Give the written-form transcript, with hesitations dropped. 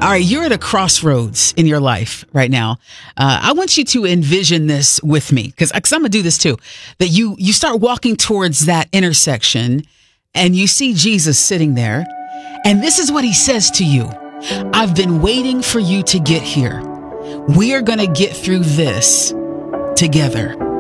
All right, you're at a crossroads in your life right now. I want you to envision this with me, because I'm going to do this too. That you start walking towards that intersection and you see Jesus sitting there. And this is what he says to you. I've been waiting for you to get here. We are going to get through this together.